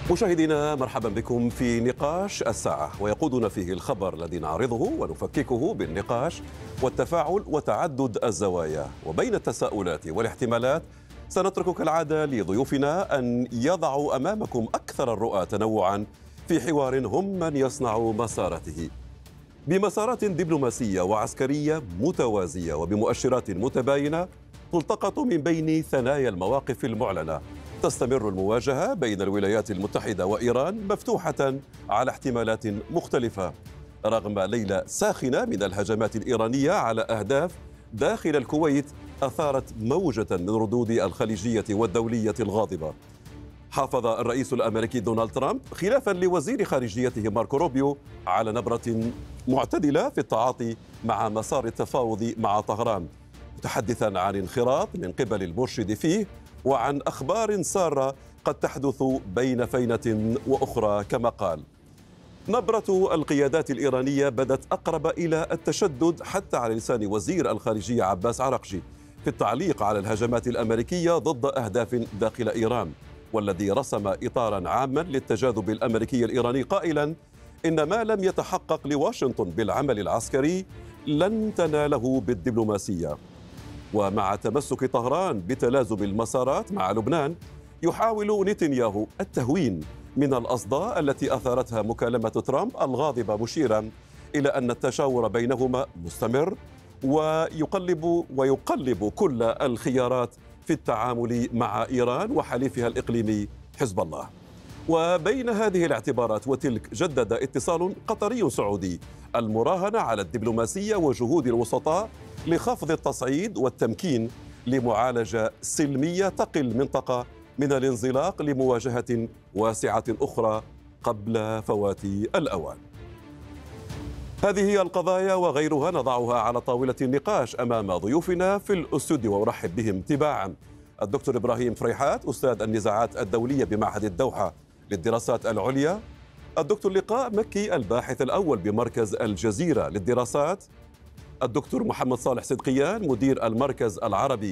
مشاهدينا مرحبا بكم في نقاش الساعة، ويقودنا فيه الخبر الذي نعرضه ونفككه بالنقاش والتفاعل وتعدد الزوايا. وبين التساؤلات والاحتمالات سنترك كالعادة لضيوفنا أن يضعوا أمامكم أكثر الرؤى تنوعا في حوار هم من يصنع مسارته بمسارات دبلوماسية وعسكرية متوازية وبمؤشرات متباينة تلتقط من بين ثنايا المواقف المعلنة. تستمر المواجهة بين الولايات المتحدة وإيران مفتوحة على احتمالات مختلفة رغم ليلة ساخنة من الهجمات الإيرانية على أهداف داخل الكويت أثارت موجة من ردود الخليجية والدولية الغاضبة. حافظ الرئيس الأمريكي دونالد ترامب خلافا لوزير خارجيته ماركو روبيو على نبرة معتدلة في التعاطي مع مسار التفاوض مع طهران، متحدثا عن انخراط من قبل المرشد فيه وعن أخبار سارة قد تحدث بين فينة وأخرى. كما قال: نبرة القيادات الإيرانية بدت أقرب إلى التشدد حتى على لسان وزير الخارجية عباس عراقجي في التعليق على الهجمات الأمريكية ضد أهداف داخل إيران، والذي رسم إطارا عاما للتجاذب الأمريكي الإيراني قائلا إن ما لم يتحقق لواشنطن بالعمل العسكري لن تناله بالدبلوماسية. ومع تمسك طهران بتلازم المسارات مع لبنان، يحاول نتنياهو التهوين من الأصداء التي أثارتها مكالمة ترامب الغاضبة، مشيرا إلى أن التشاور بينهما مستمر ويقلب كل الخيارات في التعامل مع إيران وحليفها الإقليمي حزب الله. وبين هذه الاعتبارات وتلك جدد اتصال قطري سعودي المراهنة على الدبلوماسية وجهود الوسطاء لخفض التصعيد والتمكين لمعالجة سلمية تقي المنطقة من الانزلاق لمواجهة واسعة أخرى قبل فوات الأوان. هذه هي القضايا وغيرها نضعها على طاولة النقاش أمام ضيوفنا في الاستوديو، وأرحب بهم تباعا: الدكتور إبراهيم فريحات أستاذ النزاعات الدولية بمعهد الدوحة للدراسات العليا، الدكتور لقاء مكي الباحث الأول بمركز الجزيرة للدراسات، الدكتور محمد صالح صدقيان مدير المركز العربي